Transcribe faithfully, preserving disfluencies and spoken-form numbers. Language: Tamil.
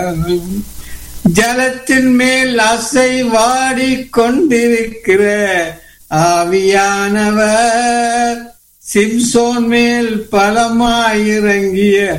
ஜலத்தின் மேல் அசை வாடி கொண்டிருக்கிற ஆவியானவர் சிம்சோன் மேல் பலமாயிறங்கிய